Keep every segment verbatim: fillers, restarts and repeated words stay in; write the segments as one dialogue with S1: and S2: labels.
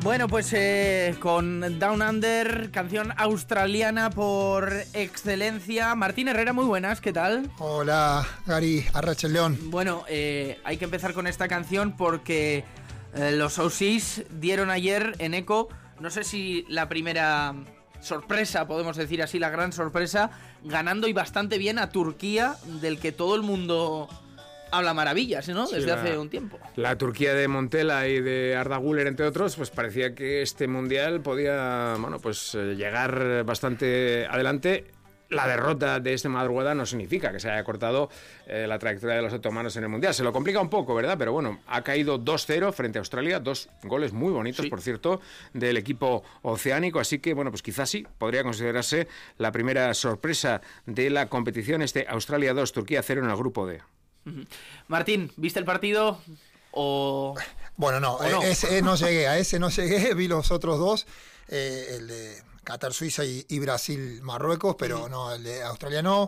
S1: Bueno, pues eh, con Down Under, canción australiana por excelencia. Martín Herrera, muy buenas, ¿qué tal?
S2: Hola, Gary, Arracha el León.
S1: Bueno, eh, hay que empezar con esta canción porque eh, los Aussies dieron ayer en eco, no sé si la primera sorpresa, podemos decir así, la gran sorpresa, ganando y bastante bien a Turquía, del que todo el mundo habla maravillas, ¿no? Desde sí, la, hace un tiempo.
S3: La Turquía de Montella y de Arda Güler, entre otros, pues parecía que este mundial podía, bueno, pues llegar bastante adelante. La derrota de esta madrugada no significa que se haya cortado eh, la trayectoria de los otomanos en el mundial. Se lo complica un poco, ¿verdad? Pero bueno, ha caído dos cero frente a Australia, dos goles muy bonitos, sí, por cierto, del equipo oceánico. Así que, bueno, pues quizás sí, podría considerarse la primera sorpresa de la competición, este Australia dos, Turquía cero en el grupo D.
S1: Martín, ¿viste el partido o...?
S2: Bueno, no, ¿o no? Ese no llegué, a ese no llegué, vi los otros dos, eh, el de Qatar, Suiza y, y Brasil, Marruecos, pero uh-huh. no, el de Australia no.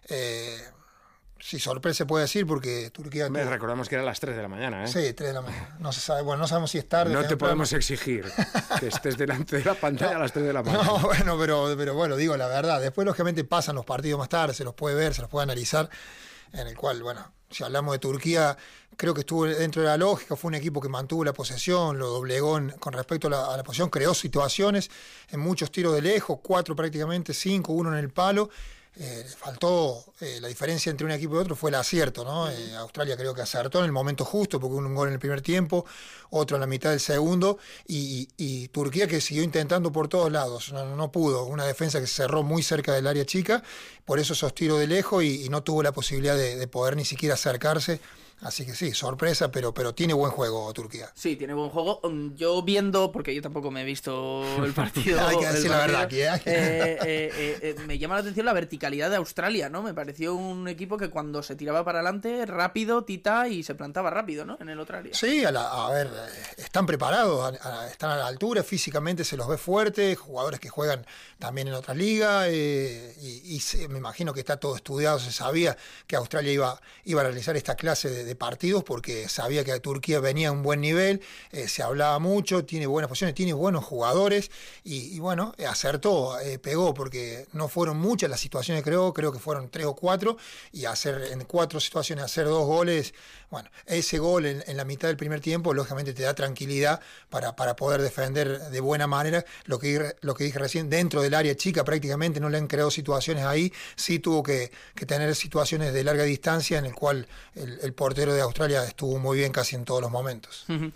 S2: Eh, sí, sorpresa se puede decir porque Turquía...
S3: Me tuvo... recordamos que era a las tres de la mañana, ¿eh?
S2: Sí, tres de la mañana. No se sabe, bueno, no sabemos si es tarde.
S3: No te podemos exigir que estés delante de la pantalla no, a las tres de la mañana.
S2: No, bueno, pero, pero bueno, digo la verdad. Después, lógicamente, pasan los partidos más tarde, se los puede ver, se los puede analizar, en el cual, bueno, si hablamos de Turquía, creo que estuvo dentro de la lógica, fue un equipo que mantuvo la posesión, lo doblegó en, con respecto a la, a la posesión, creó situaciones en muchos tiros de lejos, cuatro prácticamente, cinco, uno en el palo. Eh, faltó, eh, la diferencia entre un equipo y otro fue el acierto, ¿no? Eh, Australia creo que acertó en el momento justo, porque hubo un gol en el primer tiempo, otro en la mitad del segundo, y, y, y Turquía que siguió intentando por todos lados, no, no pudo, una defensa que se cerró muy cerca del área chica, por eso esos tiros de lejos, y, y no tuvo la posibilidad de, de poder ni siquiera acercarse. Así que sí, sorpresa, pero, pero tiene buen juego Turquía.
S1: Sí, tiene buen juego. Yo viendo, porque yo tampoco me he visto el partido.
S2: Hay que decir la verdad aquí, ¿eh?
S1: Eh, eh, eh, eh, me llama la atención la verticalidad de Australia, ¿no? Me pareció un equipo que cuando se tiraba para adelante, rápido, tita, y se plantaba rápido, ¿no? En el otro área.
S2: Sí, a, la, a ver, están preparados, a, a, están a la altura, físicamente se los ve fuertes, jugadores que juegan también en otras ligas, eh, y, y se, me imagino que está todo estudiado, se sabía que Australia iba, iba a realizar esta clase de de partidos porque sabía que Turquía venía a un buen nivel, eh, se hablaba mucho, tiene buenas posiciones, tiene buenos jugadores y, y bueno, acertó, eh, pegó porque no fueron muchas las situaciones, creo, creo que fueron tres o cuatro y hacer en cuatro situaciones hacer dos goles, bueno, ese gol en, en la mitad del primer tiempo lógicamente te da tranquilidad para, para poder defender de buena manera, lo que, lo que dije recién, dentro del área chica prácticamente no le han creado situaciones ahí, sí tuvo que, que tener situaciones de larga distancia en el cual el, el portero de Australia estuvo muy bien casi en todos los momentos.
S1: Uh-huh.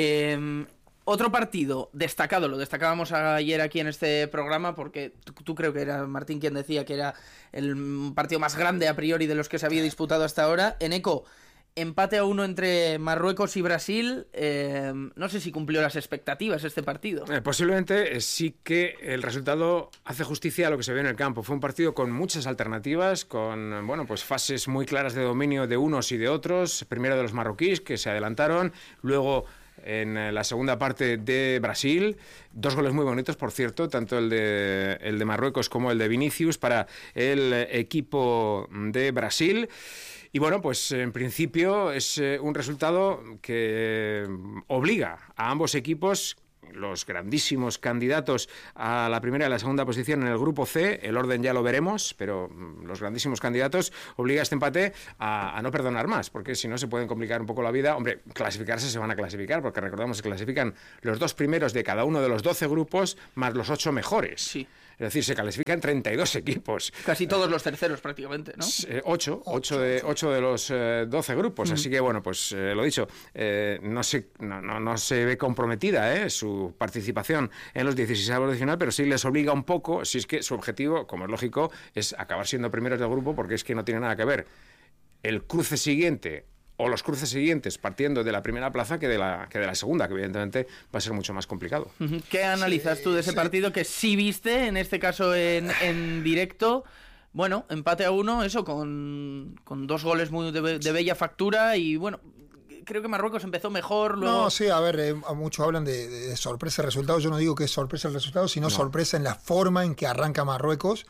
S1: Eh, otro partido destacado, lo destacábamos ayer aquí en este programa porque tú, tú creo que era Martín quien decía que era el partido más grande a priori de los que se había disputado hasta ahora. En eco, empate a uno entre Marruecos y Brasil. Eh, no sé si cumplió las expectativas este partido.
S3: Eh, posiblemente eh, sí que el resultado hace justicia a lo que se vio en el campo. Fue un partido con muchas alternativas, con bueno, pues fases muy claras de dominio de unos y de otros. Primero de los marroquíes, que se adelantaron, luego en la segunda parte de Brasil, dos goles muy bonitos, por cierto, tanto el de, el de Marruecos como el de Vinicius para el equipo de Brasil. Y bueno, pues en principio es eh, un resultado que obliga a ambos equipos, los grandísimos candidatos a la primera y a la segunda posición en el grupo C, el orden ya lo veremos, pero los grandísimos candidatos, obliga a este empate a, a no perdonar más, porque si no se pueden complicar un poco la vida. Hombre, clasificarse se van a clasificar, porque recordamos que clasifican los dos primeros de cada uno de los doce grupos, más los ocho mejores.
S1: Sí.
S3: Es decir, se clasifican treinta y dos equipos.
S1: Casi todos los terceros prácticamente, ¿no?
S3: Eh, ocho, ocho, de, ocho de los eh, doce grupos. Mm. Así que, bueno, pues eh, lo dicho, eh, no, se, no, no, no se ve comprometida eh, su participación en los dieciséis de final, pero sí les obliga un poco, si es que su objetivo, como es lógico, es acabar siendo primeros del grupo, porque es que no tiene nada que ver el cruce siguiente o los cruces siguientes partiendo de la primera plaza que de la que de la segunda, que evidentemente va a ser mucho más complicado.
S1: ¿Qué analizas sí, tú de ese sí. partido que sí viste, en este caso en, en directo? Bueno, empate a uno, eso, con, con dos goles muy de, de bella factura y bueno, creo que Marruecos empezó mejor. Luego...
S2: No, sí, a ver, eh, muchos hablan de, de, de sorpresa el resultado. Yo no digo que es sorpresa el resultado, sino no. sorpresa en la forma en que arranca Marruecos.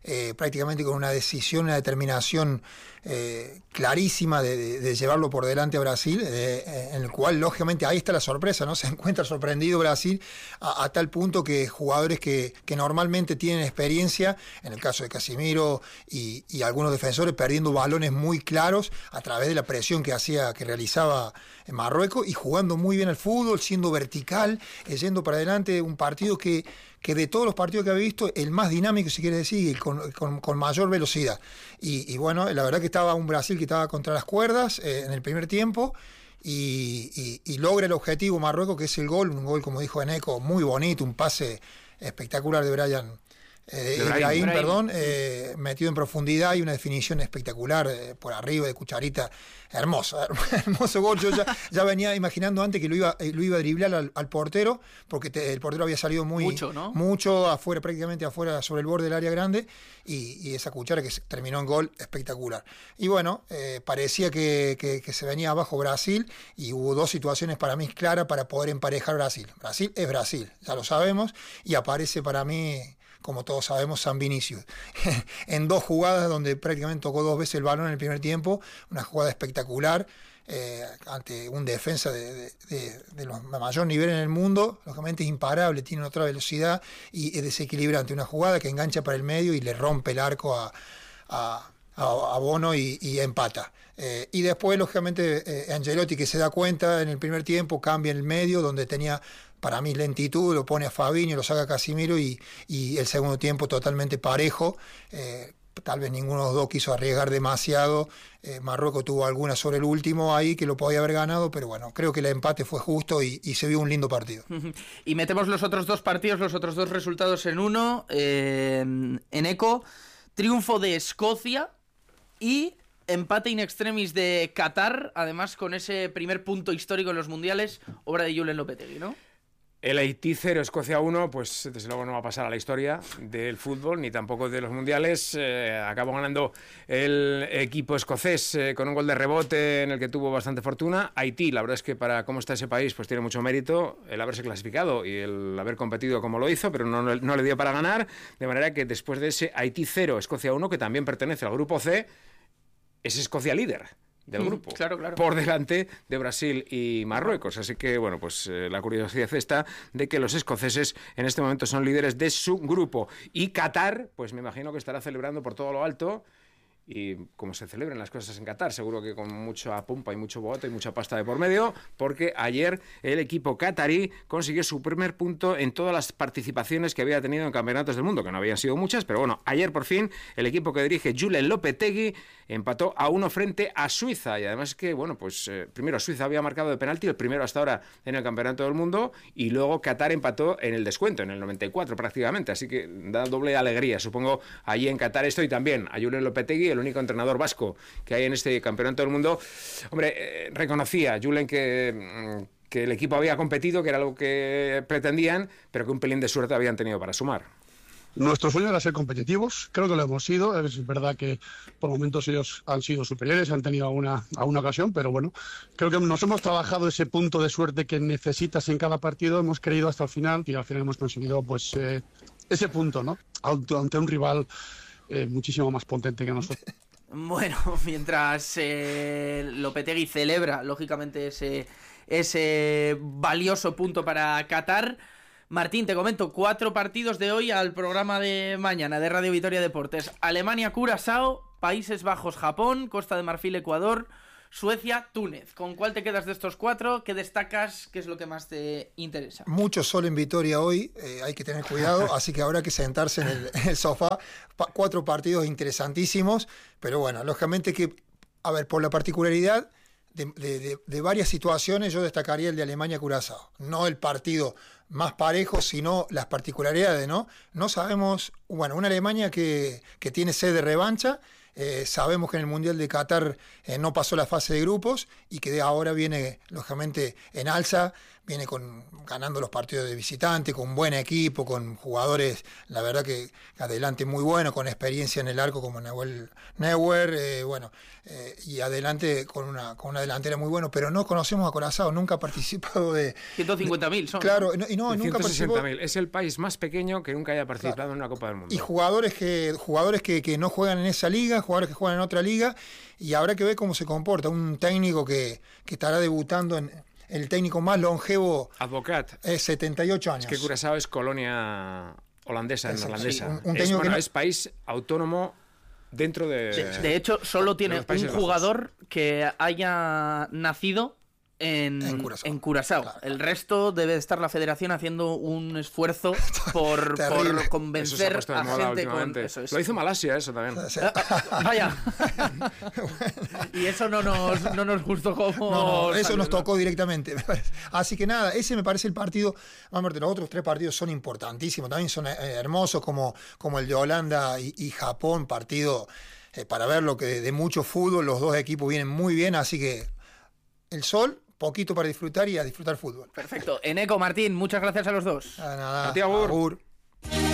S2: eh, prácticamente con una decisión, una determinación eh, clarísima de, de, de llevarlo por delante a Brasil, eh, en el cual lógicamente ahí está la sorpresa, ¿no? Se encuentra sorprendido Brasil a, a tal punto que jugadores que, que normalmente tienen experiencia, en el caso de Casemiro y, y algunos defensores, perdiendo balones muy claros a través de la presión que hacía, que realizaba en Marruecos, y jugando muy bien al fútbol, siendo vertical, eh, yendo para adelante, un partido que, que de todos los partidos que había visto, el más dinámico, si quiere decir, con, con, con mayor velocidad. Y, y bueno, la verdad que estaba un Brasil que estaba contra las cuerdas eh, en el primer tiempo, y, y, y logra el objetivo Marruecos, que es el gol, un gol, como dijo Eneco, muy bonito, un pase espectacular de Brian. Eh, de Ibrahim, perdón, eh, metido en profundidad y una definición espectacular eh, por arriba de cucharita, hermoso, hermoso gol. Yo ya, ya venía imaginando antes que lo iba, lo iba a driblar al, al portero, porque te, el portero había salido muy
S1: mucho, ¿no?
S2: mucho afuera, prácticamente afuera, sobre el borde del área grande, y, y esa cuchara que se terminó en gol espectacular. Y bueno, eh, parecía que, que, que se venía abajo Brasil, y hubo dos situaciones para mí claras para poder emparejar Brasil. Brasil es Brasil, ya lo sabemos, y aparece para mí, como todos sabemos, San Vinicius, en dos jugadas donde prácticamente tocó dos veces el balón en el primer tiempo, una jugada espectacular, eh, ante un defensa de, de, de, de los mayor nivel en el mundo, lógicamente es imparable, tiene otra velocidad y es desequilibrante, una jugada que engancha para el medio y le rompe el arco a, a, a, a Bono y, y empata. Eh, y después, lógicamente, eh, Ancelotti, que se da cuenta en el primer tiempo, cambia en el medio, donde tenía, para mí, lentitud, lo pone a Fabinho, lo saca a Casemiro, y, y el segundo tiempo totalmente parejo. Eh, tal vez ninguno de los dos quiso arriesgar demasiado. Eh, Marruecos tuvo alguna sobre el último ahí que lo podía haber ganado, pero bueno, creo que el empate fue justo y, y se vio un lindo partido.
S1: Y metemos los otros dos partidos, los otros dos resultados en uno. Eh, en Eco, triunfo de Escocia y empate in extremis de Qatar, además con ese primer punto histórico en los mundiales, obra de Julen Lopetegui, ¿no?
S3: El Haití cero, Escocia uno, pues desde luego no va a pasar a la historia del fútbol, ni tampoco de los mundiales. Eh, acabó ganando el equipo escocés eh, con un gol de rebote en el que tuvo bastante fortuna. Haití, la verdad es que para cómo está ese país, pues tiene mucho mérito el haberse clasificado y el haber competido como lo hizo, pero no, no le dio para ganar. De manera que después de ese Haití cero, Escocia uno, que también pertenece al grupo C, es Escocia líder del grupo,
S1: mm, claro, claro.
S3: por delante de Brasil y Marruecos. Así que, bueno, pues eh, la curiosidad está de que los escoceses en este momento son líderes de su grupo. Y Qatar, pues me imagino que estará celebrando por todo lo alto. Y como se celebran las cosas en Qatar, seguro que con mucha pompa y mucho boato y mucha pasta de por medio, porque ayer el equipo qatarí consiguió su primer punto en todas las participaciones que había tenido en campeonatos del mundo, que no habían sido muchas, pero bueno, ayer por fin el equipo que dirige Julen Lopetegui empató a uno frente a Suiza, y además que, bueno, pues eh, primero Suiza había marcado de penalti, el primero hasta ahora en el campeonato del mundo, y luego Qatar empató en el descuento, en el noventa y cuatro prácticamente, así que da doble alegría, supongo, allí en Qatar esto, y también a Julen Lopetegui, el único entrenador vasco que hay en este campeonato del mundo. Hombre, eh, reconocía Julen que, que el equipo había competido, que era algo que pretendían, pero que un pelín de suerte habían tenido para sumar.
S4: Nuestro sueño era ser competitivos, creo que lo hemos sido. Es verdad que por momentos ellos han sido superiores, han tenido alguna, alguna ocasión, pero bueno, creo que nos hemos trabajado ese punto de suerte que necesitas en cada partido, hemos creído hasta el final y al final hemos conseguido pues eh, ese punto, ¿no? Ante un rival eh, muchísimo más potente que nosotros.
S1: Bueno, mientras eh, Lopetegui celebra, lógicamente, ese, ese valioso punto para Qatar. Martín, te comento, cuatro partidos de hoy al programa de mañana de Radio Vitoria Deportes. Alemania, Curazao, Países Bajos, Japón, Costa de Marfil, Ecuador, Suecia, Túnez. ¿Con cuál te quedas de estos cuatro? ¿Qué destacas? ¿Qué es lo que más te interesa?
S2: Mucho sol en Vitoria hoy, eh, hay que tener cuidado, así que habrá que sentarse en el, en el sofá. Pa- cuatro partidos interesantísimos, pero bueno, lógicamente que, a ver, por la particularidad de, de, de, de varias situaciones, yo destacaría el de Alemania-Curazao. No el partido más parejo, sino las particularidades, ¿no? No sabemos, bueno, una Alemania que, que tiene sed de revancha. Eh, sabemos que en el Mundial de Qatar eh, no pasó la fase de grupos y que de ahora viene, lógicamente, en alza, viene con ganando los partidos de visitante, con buen equipo, con jugadores, la verdad que adelante muy bueno, con experiencia en el arco como Nahuel Neuer, eh, bueno, eh, y adelante con una, con una delantera muy buena, pero no conocemos a Curazao, nunca ha participado de...
S1: ciento cincuenta mil son.
S2: Claro, y no, y no nunca
S3: participó. Es el país más pequeño que nunca haya participado claro. en una Copa del Mundo.
S2: Y jugadores que jugadores que, que no juegan en esa liga, jugadores que juegan en otra liga, y habrá que ver cómo se comporta. Un técnico que, que estará debutando en... El técnico más longevo
S3: Advocat.
S2: Es setenta y ocho años.
S3: Es que Curazao es colonia holandesa,
S2: Exacto,
S3: neerlandesa.
S2: Sí, un, un
S3: es, bueno,
S2: no...
S3: es país autónomo dentro de...
S1: De, de hecho, solo tiene un jugador bajos. que haya nacido en, en Curazao. En Curazao. Claro, claro. El resto debe estar la federación haciendo un esfuerzo por, por convencer a gente con...
S3: Eso es. Lo hizo Malasia, eso también.
S1: Sí. Vaya. Y eso no nos, no nos gustó como...
S2: No, no, eso salió, nos tocó ¿no? directamente. Así que nada, ese me parece el partido... Vamos a ver, los otros tres partidos son importantísimos, también son eh, hermosos, como, como el de Holanda y, y Japón, partido eh, para ver lo que de, de mucho fútbol, los dos equipos vienen muy bien, así que el sol... Poquito para disfrutar y a disfrutar fútbol.
S1: Perfecto. Eneco, Martín, muchas gracias a los dos.
S2: A nada.
S3: A ti, Agur.
S2: Agur.